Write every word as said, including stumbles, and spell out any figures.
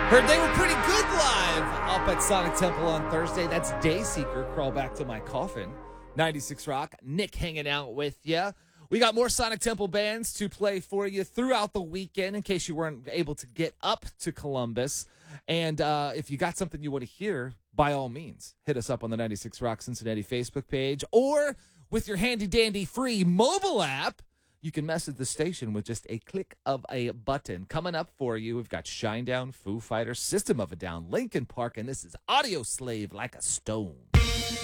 Heard they were pretty good live up at Sonic Temple on Thursday. That's Dayseeker, Crawl Back to My Coffin. ninety-six Rock, Nick hanging out with you. We got more Sonic Temple bands to play for you throughout the weekend in case you weren't able to get up to Columbus. And uh, if you got something you want to hear, by all means, hit us up on the ninety-six Rock Cincinnati Facebook page. Or with your handy-dandy free mobile app, you can message the station with just a click of a button. Coming up for you, we've got Shinedown, Foo Fighters, System of a Down, Linkin Park, and this is Audio Slave Like a Stone.